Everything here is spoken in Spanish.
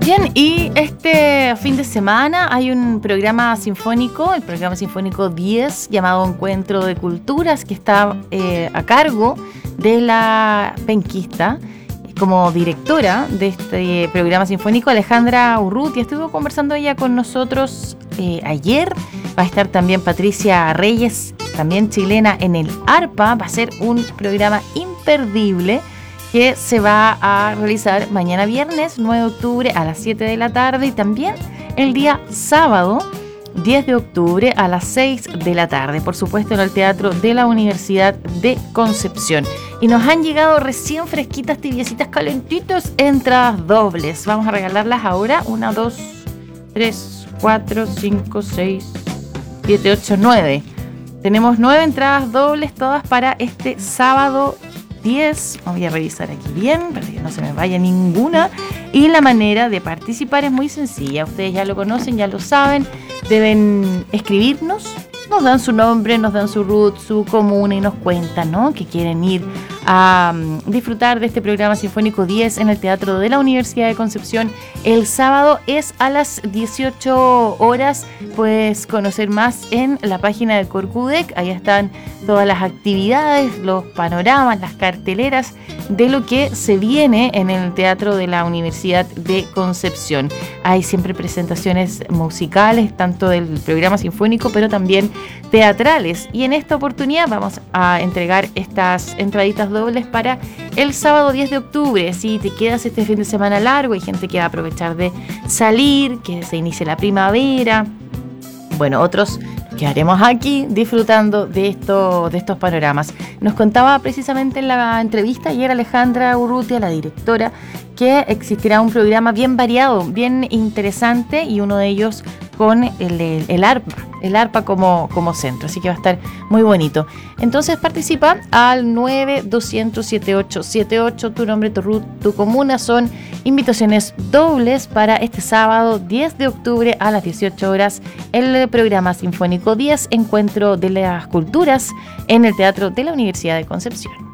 Bien, y este fin de semana hay un programa sinfónico, el programa sinfónico 10, llamado Encuentro de Culturas, que está a cargo de la penquista, como directora de este programa sinfónico, Alejandra Urrutia. Estuvo conversando ella con nosotros ayer. Va a estar también Patricia Reyes, también chilena, en el arpa. Va a ser un programa imperdible que se va a realizar mañana viernes 9 de octubre a las 7 de la tarde y también el día sábado 10 de octubre a las 6 de la tarde, por supuesto en el Teatro de la Universidad de Concepción. Y nos han llegado recién fresquitas, tibiecitas, calentitos, entradas dobles. Vamos a regalarlas ahora. 1, 2, 3, 4, 5, 6, 7, 8, 9. Tenemos 9 entradas dobles, todas para este sábado 10. Voy a revisar aquí bien para que no se me vaya ninguna. Y la manera de participar es muy sencilla. Ustedes ya lo conocen, ya lo saben. Deben escribirnos, nos dan su nombre, nos dan su root, su comuna y nos cuentan, ¿no?, que quieren ir a disfrutar de este programa sinfónico 10 en el Teatro de la Universidad de Concepción. El sábado es a las 18 horas. Puedes conocer más en la página del Corcudec. Ahí están todas las actividades, los panoramas, las carteleras de lo que se viene en el Teatro de la Universidad de Concepción. Hay siempre presentaciones musicales, tanto del programa sinfónico, pero también teatrales. Y en esta oportunidad vamos a entregar estas entraditas dobles para el sábado 10 de octubre. Si te quedas este fin de semana largo, hay gente que va a aprovechar de salir, que se inicie la primavera. Bueno, otros quedaremos aquí disfrutando de estos panoramas. Nos contaba precisamente en la entrevista ayer Alejandra Urrutia, la directora, que existirá un programa bien variado, bien interesante, y uno de ellos con el arpa como centro, así que va a estar muy bonito. Entonces participa al 9-200-7878, tu nombre, tu root, tu comuna. Son invitaciones dobles para este sábado 10 de octubre a las 18 horas, el programa Sinfónico 10, Encuentro de las Culturas, en el Teatro de la Universidad de Concepción.